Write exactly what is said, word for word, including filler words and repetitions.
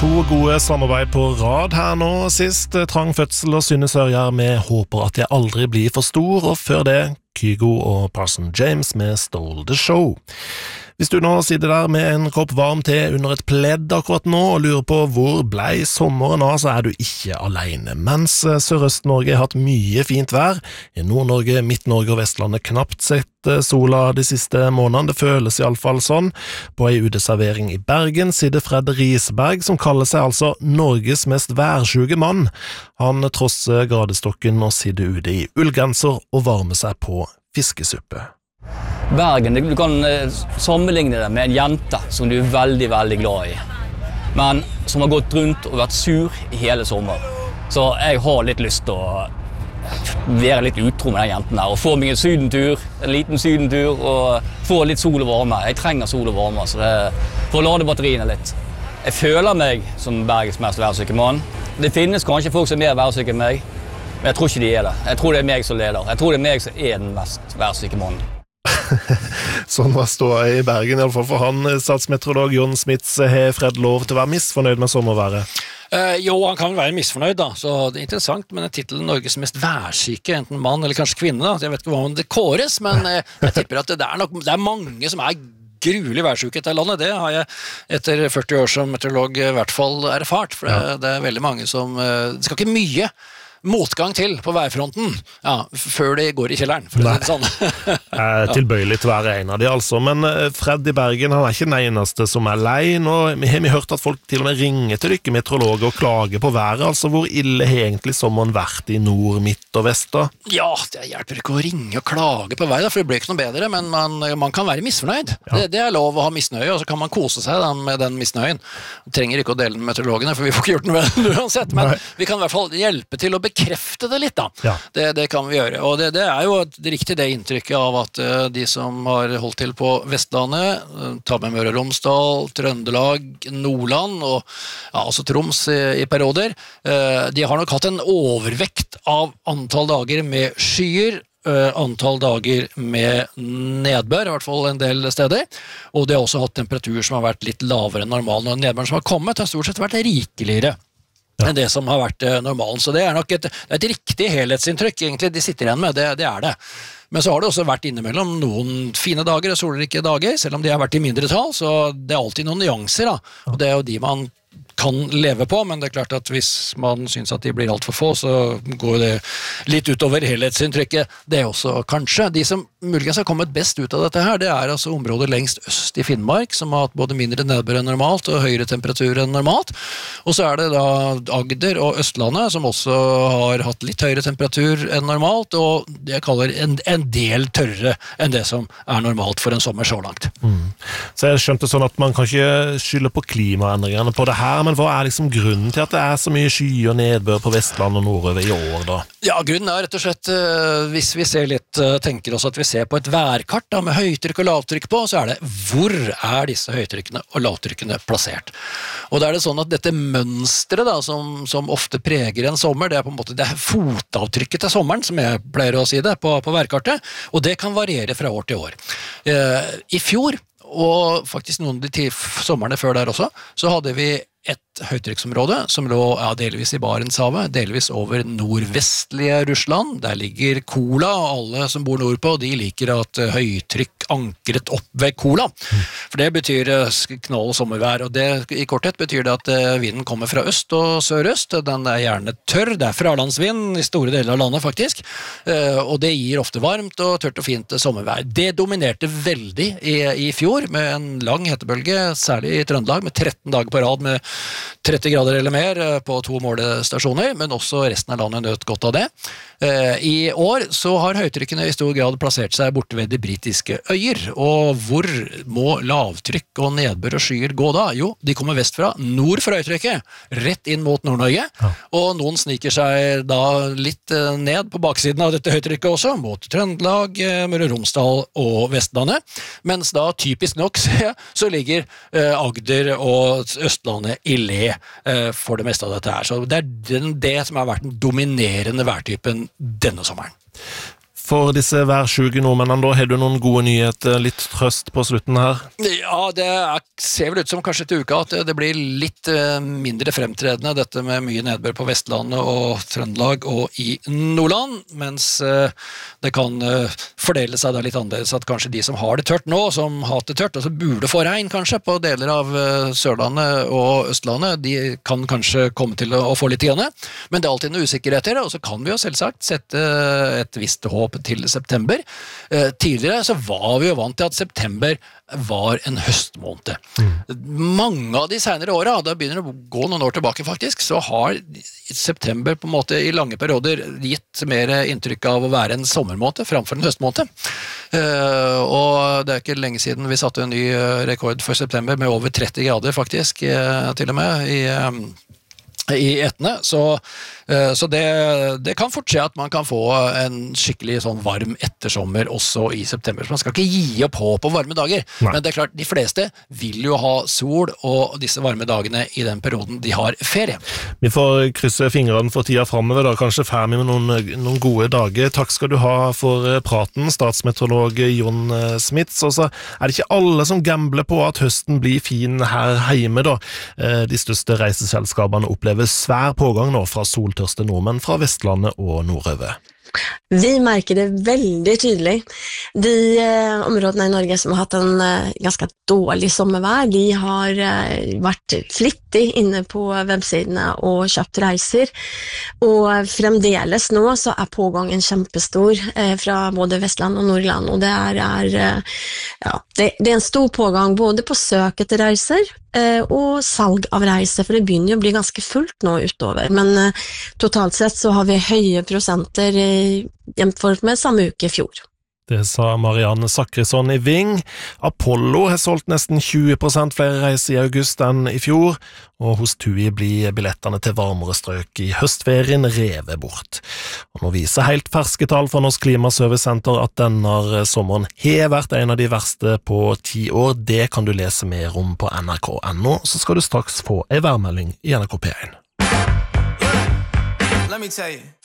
To gode samarbeid på rad her nå. Sist Trang Fødsel og Synne Sørgjær med Håper at jeg aldri blir for stor, og før det Kygo og Parson James med Stole the Show. Hvis du nå sitter der med en kopp varm te under et pledd akkurat nå og lurer på hvor blei sommeren av, så er du ikke alene. Mens Sørøst-Norge har hatt mye fint vær, i Nord-Norge, Midt-Norge og Vestlandet knapt sett sola de siste månedene. Det føles i alle fall sånn. På ei uteservering i Bergen sitter Fred Risberg, som kaller seg altså Norges mest værsjuke mann. Han trosser gradestokken og sitter ute i ullgenser og varmer seg på fiskesuppe. Bergen, du kan sammenligne det med en jente som du er veldig, veldig glad i, men som har gått rundt og vært sur i hele sommer. Så jeg har litt lyst til å være litt utro med den jenten her, og få meg en sydentur, en liten sydentur, og få litt sol og varme. Jeg trenger sol og varme, så det er for å lade batteriene litt. Jeg føler meg som Bergens mest værsyke mann. Det finnes kanskje folk som er mer værsyke enn meg, men jeg tror ikke de er det. Jeg tror det er meg som leder. Jeg tror det er meg som er den mest værsyke mannen. Sånn var ståa i Bergen, i alle fall for han. Statsmeteorolog Jon Smits, har Fred lov til å være misfornøyd med sommerværet? Uh, jo, han kan vel være misfornøyd da, så det er interessant, men titelen Norges mest værsyke, enten mann eller kanskje kvinne da, jeg vet ikke hva det kåres, men uh, jeg tipper at det er, nok, det er mange som er gruelig værsyke i dette landet. Det har jeg etter førti år som meteorolog i hvert fall erfart, for det, det er veldig mange som, uh, det skal ikke mye motgang til på værfronten, ja, før det går i kjelleren, for å si det sånn. Jeg er tilbøyelig til å være en av de, altså. Men Fred i Bergen, han er ikke den eneste som er lei. Nå har vi hørt at folk til og med ringer til dykke meteorologer og klager på været. Altså, hvor ille har egentlig sommeren vært i nord, midt og vest da? Ja, det hjelper ikke å ringe og klage på været, for det blir ikke noe bedre, men man, man kan være misfornøyd. Ja. Det, det er lov å ha misnøye, og så kan man kose seg da, med den misnøyen. Vi trenger ikke å dele den med meteorologene, for vi får ikke gjort noe med den uansett, men Nei. Vi kan i hvert fall hjelpe til å bekrefte det litt da. Ja. Det, det kan vi gjøre. Og det, det er jo et, riktig det inntrykket av at uh, de som har holdt til på Vestlandet, uh, ta med Møre og Romsdal, Trøndelag, Nordland og ja, altså Troms i, i perioder, uh, de har nok hatt en overvekt av antall dager med skyer, uh, antall dager med nedbør, i hvert fall en del steder, og de har også hatt temperatur som har vært litt lavere enn normalen, og nedbøren som har kommet har stort sett vært rikeligere. Ja. Enn det som har vært uh, normalen, så det er nok et, et riktig helhetsinntrykk egentlig de sitter igjen med, det, det er det. Men så har det også vært innimellom noen fine dager og solrike dager, selv om de har vært i mindre tall, så det er alltid noen nyanser da, og det er jo de man kan leve på, men det er klart at hvis man synes at de blir alt for få, så går det litt utover helhetsinntrykket. Det er også kanskje. De som muligens har kommet best ut av dette her, det er altså området lengst øst i Finnmark, som har hatt både mindre nedbør enn normalt og høyere temperatur enn normalt. Og så er det da Agder og Østlandet, som også har hatt litt høyere temperatur enn normalt, og det jeg kaller en, en del tørrere enn det som er normalt for en sommer så langt. Mm. Så jeg skjønte sånn at man kan ikke skylde på klimaendringene på det her, men hva er liksom grunnen til at det er så mye sky og nedbør på Vestland og nordover i år da? Ja, grunnen er rett og slett, hvis vi ser litt, tenker oss at vi ser på et værkart da, med høytrykk og lavtrykk på, så er det, hvor er disse høytrykkene og lavtrykkene plassert? Og da er det sånn at dette mønstret da, som, som ofte preger en sommer, det er på en måte det er fotavtrykket til sommeren, som jeg pleier å si det, på, på værkartet, og det kan variere fra år til år. Eh, I fjor, og faktisk noen av de sommerne før der også, så hadde vi et høytrykksområde som lå ja, delvis i Barentshavet, delvis over nordvestlige Russland. Der ligger Kola, og alle som bor nordpå, de liker at høytrykk ankret opp ved Kola. For det betyr knall og sommervær, og det i korthet betyr det at vinden kommer fra øst og sørøst. Den er gjerne tørr, det er fralandsvind i store deler av landet faktisk, og det gir ofte varmt og tørt og fint sommervær. Det dominerte veldig i, i fjor med en lang hetebølge, særlig i Trøndelag, med tretten dager på rad med tretti grader eller mer på to målestasjoner, men også resten av landet nøt godt av det. I år så har høytrykkene i stor grad plassert seg borte ved de britiske øyer, og hvor må lavtrykk og nedbør og skyer gå da? Jo, de kommer vestfra, nord for høytrykket, rett inn mot Nord-Norge, ja. Og noen sniker seg da litt ned på baksiden av dette høytrykket også, mot Trøndelag, Møre og Romsdal og Vestlandet, mens da typisk nok så ligger Agder og Østlandet i le for det meste av dette her. Så det er den, det som har vært den dominerende værtypen denne sommeren. For disse værsjuke nordmennene da, har du noen gode nyheter, litt trøst på slutten her? Ja, det er, ser vel ut som kanskje til uka at det blir litt uh, mindre fremtredende, dette med mye nedbør på Vestlandet og Trøndelag og i Nordland, mens uh, det kan uh, fordele seg da litt annerledes at kanskje de som har det tørt nå, som har det tørt, og så burde få regn kanskje på deler av uh, Sørlandet og Østlandet, de kan kanskje komme til å, å få litt igjen, men det er alltid noe usikkerheter, og så kan vi jo selvsagt sette et visst håp til september. Uh, tidligere så var vi jo vant til at september var en høstmåned. Mm. Mange av de senere årene, da begynner det å gå noen år tilbake faktisk, så har september på en måte i lange perioder gitt mer inntrykk av å være en sommermåned framfor en høstmåned. Uh, og det er ikke lenge siden vi satte en ny rekord for september med over tretti grader faktisk, uh, til og med i um, i etene, så, så det, det kan fort skje at man kan få en skikkelig sånn varm ettersommer også i september, så man skal ikke gi opp håp på varme dager. Nei. Men det er klart, de fleste vil jo ha sol og disse varme dagene i den perioden de har ferie. Vi får krysse fingrene for tida fremover da, kanskje ferdig med noen, noen gode dager. Takk skal du ha for praten, statsmeteorolog Jon Smits. Og så er det ikke alle som gambler på at høsten blir fin her hjemme da. De største reiseselskapene opplever svær pågang nå fra soltørste nordmenn fra Vestlandet og nordover. Vi märker det väldigt tydligt. De eh, områdena i Norge som har haft en eh, ganska dålig sommervær, de har eh, varit flittig inne på webbsidorna och köpt reiser. Och fremdeles nå så är pågången kjempestor eh, fra både Vestland og Nordland. Och det är, är, eh, ja, det, det är en stor pågang både på søket til reiser eh, og salg av reiser, for det begynner jo å bli ganske fullt nå utover. Men eh, totalt sett så har vi høye prosenter i jämfört med samme uke i fjor. Det sa Marianne Sakrisson i Ving. Apollo har solgt nesten tjue prosent flere reiser i august enn i fjor, og hos TUI blir billettene til varmere strøk i høstferien revet bort. Og nå viser helt ferske tall fra Norsk Klimaservicesenter at denne sommeren har vært en av de verste på ti år. Det kan du lese mer om på N R K punktum N O, så skal du straks få en værmelding i N R K P én. Let me tell you.